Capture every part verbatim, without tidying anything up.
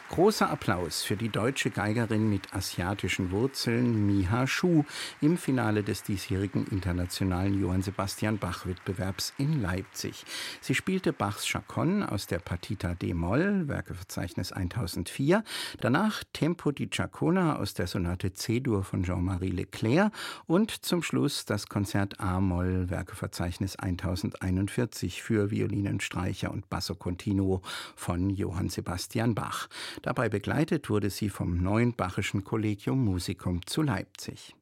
Großer Applaus für die deutsche Geigerin mit asiatischen Wurzeln Miha Schuh im Finale des diesjährigen internationalen Johann Sebastian Bach-Wettbewerbs in Leipzig. Sie spielte Bachs Chaconne aus der Partita d-Moll, Werkeverzeichnis tausendvier, danach Tempo di Ciaccona aus der Sonate C-Dur von Jean-Marie Leclerc und zum Schluss das Konzert A-Moll, Werkeverzeichnis tausendeinundvierzig für Violinenstreicher und Basso Continuo von Johann Sebastian Bach. Dabei begleitet wurde sie vom Neuen Bachischen Collegium Musicum zu Leipzig.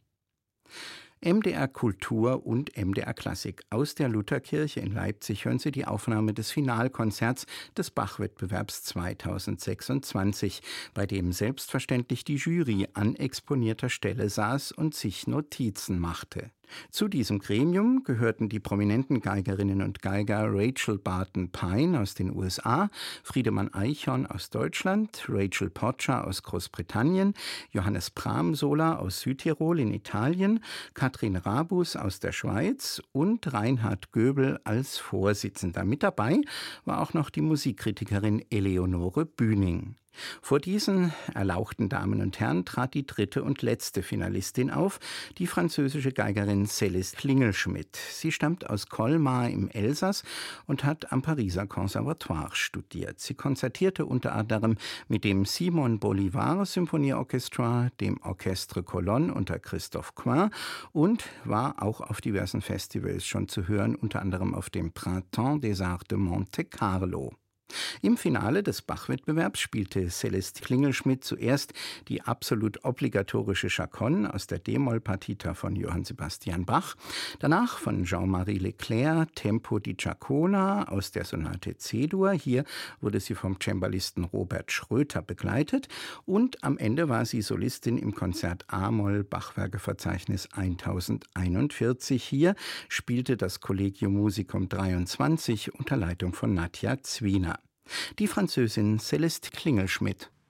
M D R Kultur und M D R Klassik. Aus der Lutherkirche in Leipzig hören Sie die Aufnahme des Finalkonzerts des Bach-Wettbewerbs zweitausendsechsundzwanzig, bei dem selbstverständlich die Jury an exponierter Stelle saß und sich Notizen machte. Zu diesem Gremium gehörten die prominenten Geigerinnen und Geiger Rachel Barton-Pine aus den U S A, Friedemann Eichhorn aus Deutschland, Rachel Podger aus Großbritannien, Johannes Pramsola aus Südtirol in Italien, Katrin Rabus aus der Schweiz und Reinhard Göbel als Vorsitzender. Mit dabei war auch noch die Musikkritikerin Eleonore Bühning. Vor diesen erlauchten Damen und Herren trat die dritte und letzte Finalistin auf, die französische Geigerin Céleste Klingelschmidt. Sie stammt aus Colmar im Elsass und hat am Pariser Conservatoire studiert. Sie konzertierte unter anderem mit dem Simon Bolivar Symphonieorchestra, dem Orchestre Colonne unter Christophe Quin und war auch auf diversen Festivals schon zu hören, unter anderem auf dem Printemps des Arts de Monte Carlo. Im Finale des Bach-Wettbewerbs spielte Céleste Klingelschmidt zuerst die absolut obligatorische Chaconne aus der D-Moll-Partita von Johann Sebastian Bach, danach von Jean-Marie Leclerc Tempo di Ciaccona aus der Sonate C-Dur, hier wurde sie vom Cembalisten Robert Schröter begleitet und am Ende war sie Solistin im Konzert A-Moll Bachwerkeverzeichnis tausendeinundvierzig. Hier spielte das Collegium Musicum dreiundzwanzig unter Leitung von Nadja Zwiener. Die Französin Céleste Klingelschmidt.